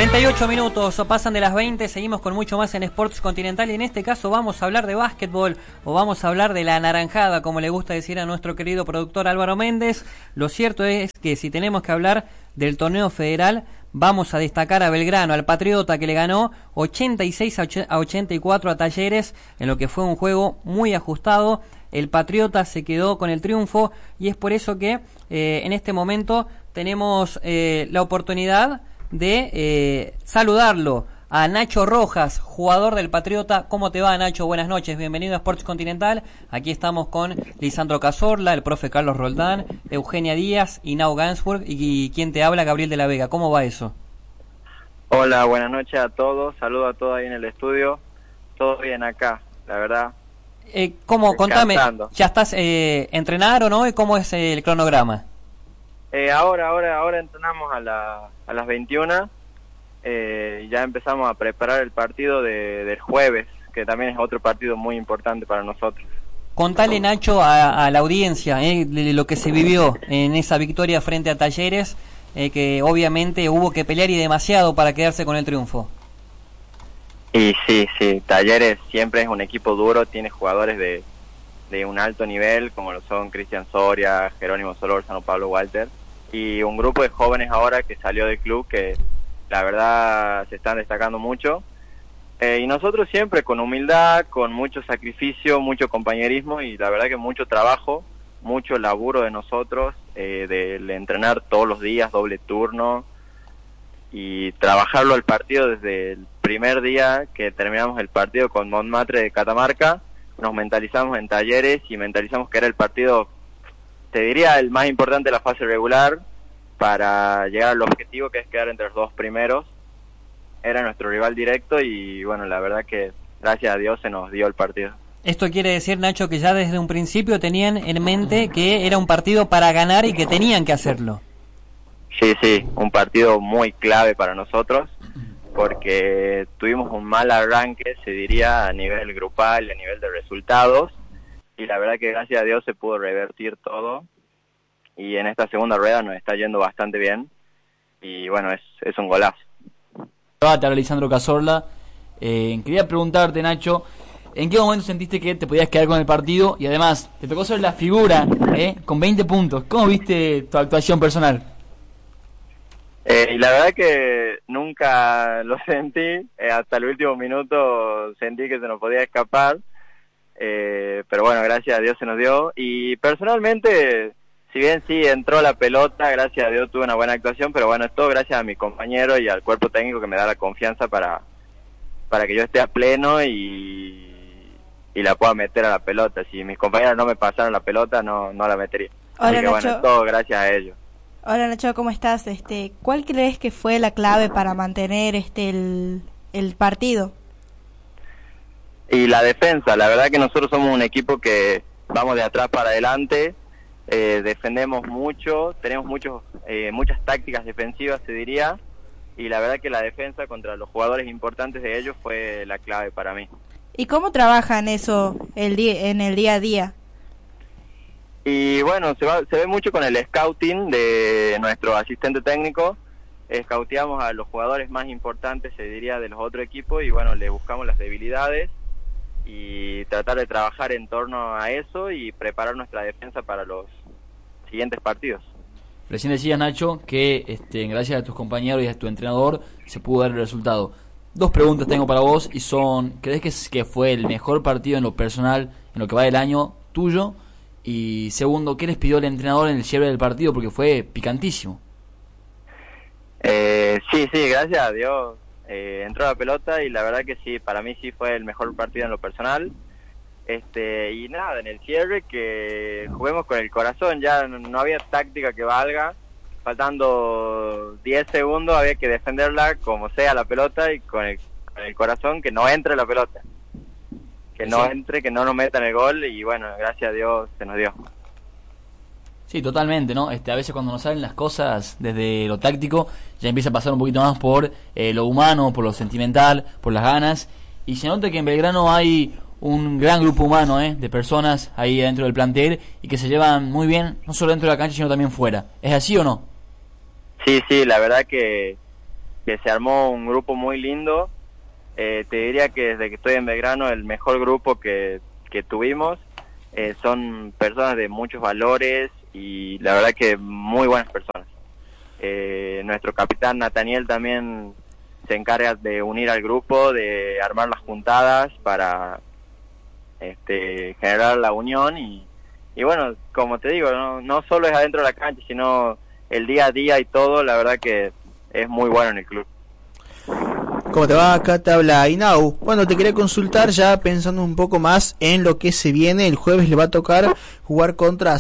38 minutos pasan de las 20, seguimos con mucho más en Sports Continental y en este caso vamos a hablar de básquetbol o vamos a hablar de la naranjada, como le gusta decir a nuestro querido productor Álvaro Méndez. Lo cierto es que si tenemos que hablar del torneo federal, vamos a destacar a Belgrano, al Patriota, que le ganó 86-84 a Talleres en lo que fue un juego muy ajustado. El Patriota se quedó con el triunfo y es por eso que en este momento tenemos la oportunidad de saludarlo a Nacho Rojas, jugador del Patriota. ¿Cómo te va, Nacho? Buenas noches, bienvenido a Sports Continental. Aquí estamos con Lisandro Cazorla, el profe Carlos Roldán, Eugenia Díaz y Nau Gansburg y quien te habla, Gabriel de la Vega. ¿Cómo va eso? Hola, buenas noches a todos, saludo a todos ahí en el estudio. Todo bien acá, la verdad. ¿Cómo? Contame, ¿ya estás entrenaron hoy? ¿Cómo es el cronograma? Ahora entrenamos a las 21. Ya empezamos a preparar el partido del jueves, que también es otro partido muy importante para nosotros. Contale, Nacho, a la audiencia de lo que se vivió en esa victoria frente a Talleres, que obviamente hubo que pelear y demasiado para quedarse con el triunfo. Y sí, Talleres siempre es un equipo duro, tiene jugadores de un alto nivel, como lo son Cristian Soria, Jerónimo Solórzano, Pablo Walter, y un grupo de jóvenes ahora que salió del club que la verdad se están destacando mucho. Y nosotros siempre con humildad, con mucho sacrificio, mucho compañerismo y la verdad que mucho trabajo, mucho laburo de nosotros, del entrenar todos los días, doble turno, y trabajarlo al partido desde el primer día que terminamos el partido con Montmartre de Catamarca. Nos mentalizamos en Talleres y mentalizamos que era el partido, te diría, el más importante de la fase regular para llegar al objetivo, que es quedar entre los dos primeros. Era nuestro rival directo y bueno, la verdad que gracias a Dios se nos dio el partido. Esto quiere decir, Nacho, que ya desde un principio tenían en mente que era un partido para ganar y que tenían que hacerlo. Sí, un partido muy clave para nosotros porque tuvimos un mal arranque, se diría, a nivel grupal y a nivel de resultados, y la verdad que gracias a Dios se pudo revertir todo, y en esta segunda rueda nos está yendo bastante bien, y bueno, es un golazo. Te habla Lisandro Cazorla. Quería preguntarte, Nacho, ¿en qué momento sentiste que te podías quedar con el partido? Y además, te tocó ser la figura, con 20 puntos. ¿Cómo viste tu actuación personal? Y la verdad que nunca lo sentí, hasta el último minuto sentí que se nos podía escapar, pero bueno, gracias a Dios se nos dio, y personalmente, si bien sí entró la pelota, gracias a Dios tuve una buena actuación, pero bueno, es todo gracias a mi compañero y al cuerpo técnico que me da la confianza para que yo esté a pleno y la pueda meter a la pelota. Si mis compañeros no me pasaron la pelota, no la metería. Hola, así que Nacho. bueno, es todo gracias a ellos. Hola, Nacho, ¿cómo estás? ¿Cuál crees que fue la clave para mantener el partido? Y la defensa, la verdad que nosotros somos un equipo que vamos de atrás para adelante, defendemos mucho, tenemos muchas tácticas defensivas, se diría, y la verdad que la defensa contra los jugadores importantes de ellos fue la clave para mí. ¿Y cómo trabajan eso en el día a día? Y bueno, se ve mucho con el scouting de nuestro asistente técnico. Scouteamos a los jugadores más importantes, se diría, de los otros equipos, y bueno, le buscamos las debilidades y tratar de trabajar en torno a eso y preparar nuestra defensa para los siguientes partidos. Recién decías, Nacho, que gracias a tus compañeros y a tu entrenador se pudo dar el resultado. Dos preguntas tengo para vos y son: ¿crees que fue el mejor partido en lo personal, en lo que va del año tuyo? Y segundo, ¿qué les pidió el entrenador en el cierre del partido? Porque fue picantísimo. Sí, gracias a Dios entró la pelota y la verdad que sí, para mí sí fue el mejor partido en lo personal. Y nada, en el cierre que juguemos con el corazón, ya no había táctica que valga, faltando 10 segundos había que defenderla como sea la pelota y con el corazón, que no entre la pelota. Que no entre, que no nos metan el gol, y bueno, gracias a Dios se nos dio. Sí, totalmente, ¿no? A veces cuando nos salen las cosas desde lo táctico, ya empieza a pasar un poquito más por lo humano, por lo sentimental, por las ganas, y se nota que en Belgrano hay un gran grupo humano, de personas ahí dentro del plantel, y que se llevan muy bien, no solo dentro de la cancha, sino también fuera. ¿Es así o no? Sí, la verdad que que se armó un grupo muy lindo. Te diría que desde que estoy en Belgrano el mejor grupo que tuvimos. Son personas de muchos valores y la verdad que muy buenas personas. Nuestro capitán Nathaniel también se encarga de unir al grupo, de armar las juntadas para generar la unión y bueno, como te digo, no solo es adentro de la cancha, sino el día a día y todo, la verdad que es muy bueno en el club. ¿Cómo te va? Acá te habla Inau. Bueno, te quería consultar ya pensando un poco más en lo que se viene. El jueves le va a tocar jugar contra